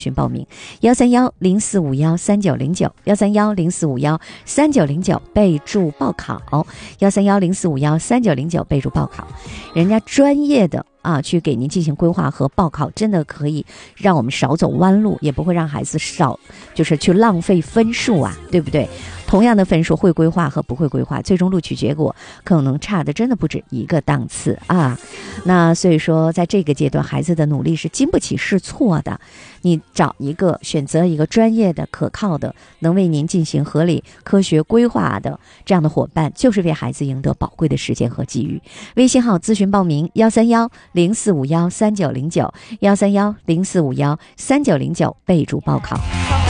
询报名13104513909，13104513909，备注报考，13104513909，备注报考。人家专业的去给您进行规划和报考，真的可以让我们少走弯路，也不会让孩子就是去浪费分数对不对？同样的分数，会规划和不会规划，最终录取结果可能差的真的不止一个档次那所以说，在这个阶段，孩子的努力是经不起试错的。你选择一个专业的、可靠的，能为您进行合理、科学规划的这样的伙伴，就是为孩子赢得宝贵的时间和机遇。微信号咨询报名13104513909，13104513909，备注报考。